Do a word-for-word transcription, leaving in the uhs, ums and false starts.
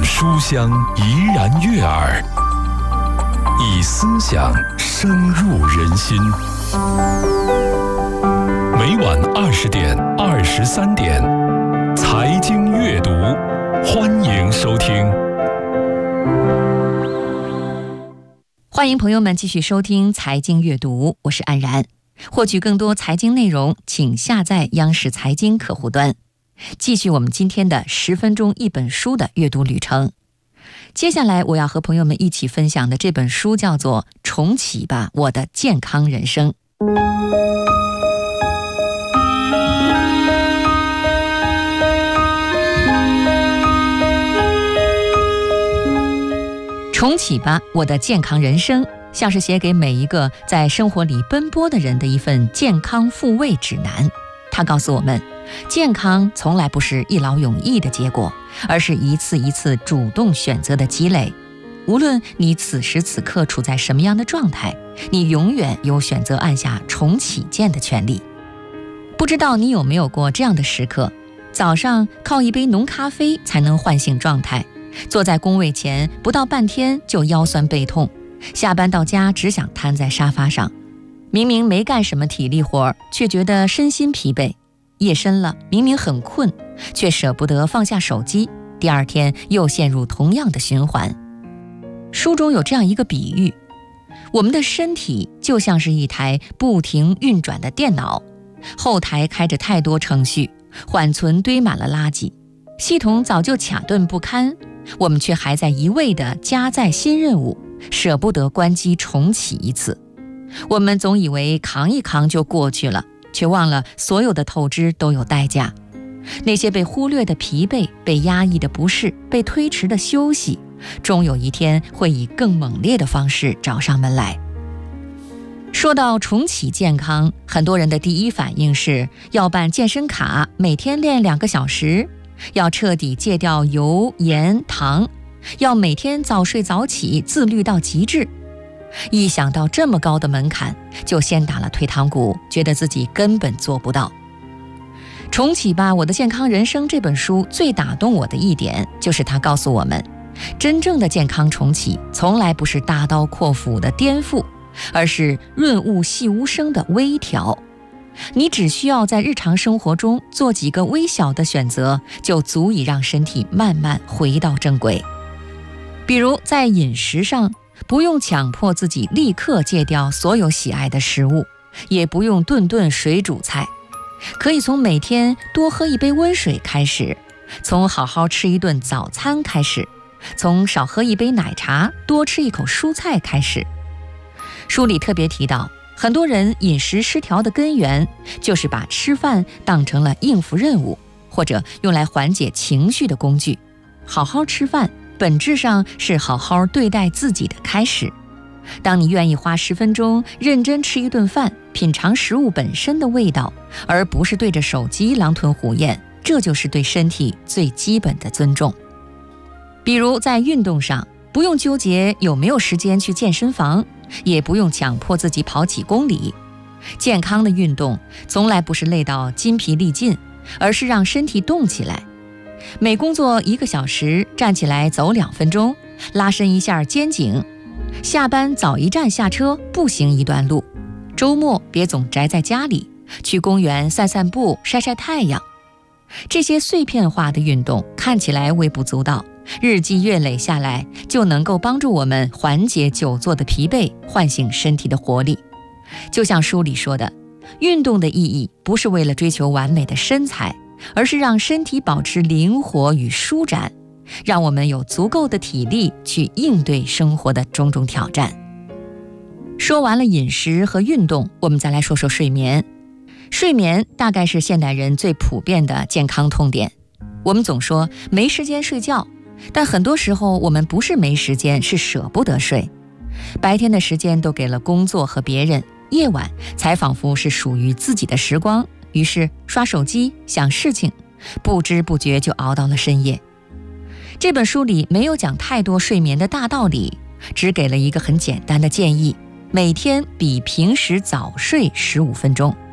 书香怡然悦耳，以思想深入人心。每晚二十点、二十三点，财经阅读，欢迎收听。 欢迎朋友们继续收听财经阅读，我是安然。获取更多财经内容，请下载央视财经客户端。继续我们今天的十分钟一本书的阅读旅程。接下来我要和朋友们一起分享的这本书叫做《重启吧，我的健康人生》。重启吧，我的健康人生，像是写给每一个在生活里奔波的人的一份健康复位指南。它告诉我们，健康从来不是一劳永逸的结果，而是一次一次主动选择的积累。无论你此时此刻处在什么样的状态，你永远有选择按下重启键的权利。不知道你有没有过这样的时刻，早上靠一杯浓咖啡才能唤醒状态，坐在工位前不到半天就腰酸背痛，下班到家只想瘫在沙发上，明明没干什么体力活，却觉得身心疲惫。夜深了，明明很困，却舍不得放下手机，第二天又陷入同样的循环。书中有这样一个比喻，我们的身体就像是一台不停运转的电脑，后台开着太多程序，缓存堆满了垃圾，系统早就卡顿不堪，我们却还在一味地加载新任务，舍不得关机重启一次。我们总以为扛一扛就过去了，却忘了所有的透支都有代价。那些被忽略的疲惫，被压抑的不适，被推迟的休息，终有一天会以更猛烈的方式找上门来。说到重启健康，很多人的第一反应是要办健身卡，每天练两个小时，要彻底戒掉油、盐、糖，要每天早睡早起，自律到极致。一想到这么高的门槛，就先打了退堂鼓，觉得自己根本做不到。重启吧，我的健康人生这本书最打动我的一点，就是它告诉我们，真正的健康重启从来不是大刀阔斧的颠覆，而是润物细无声的微调。你只需要在日常生活中做几个微小的选择，就足以让身体慢慢回到正轨。比如在饮食上，不用强迫自己立刻戒掉所有喜爱的食物，也不用顿顿水煮菜，可以从每天多喝一杯温水开始，从好好吃一顿早餐开始，从少喝一杯奶茶，多吃一口蔬菜开始。书里特别提到，很多人饮食失调的根源，就是把吃饭当成了应付任务，或者用来缓解情绪的工具。好好吃饭本质上是好好对待自己的开始。当你愿意花十分钟认真吃一顿饭，品尝食物本身的味道，而不是对着手机狼吞虎咽，这就是对身体最基本的尊重。比如在运动上，不用纠结有没有时间去健身房，也不用强迫自己跑几公里。健康的运动从来不是累到筋疲力尽，而是让身体动起来。每工作一个小时，站起来走两分钟，拉伸一下肩颈。下班早一站下车，步行一段路。周末别总宅在家里，去公园散散步，晒晒太阳。这些碎片化的运动看起来微不足道，日积月累下来，就能够帮助我们缓解久坐的疲惫，唤醒身体的活力。就像书里说的，运动的意义不是为了追求完美的身材，而是让身体保持灵活与舒展，让我们有足够的体力去应对生活的种种挑战。说完了饮食和运动，我们再来说说睡眠。睡眠大概是现代人最普遍的健康痛点。我们总说没时间睡觉，但很多时候我们不是没时间，是舍不得睡。白天的时间都给了工作和别人，夜晚才仿佛是属于自己的时光，于是刷手机想事情，不知不觉就熬到了深夜。这本书里没有讲太多睡眠的大道理，只给了一个很简单的建议，每天比平时早睡十五分钟。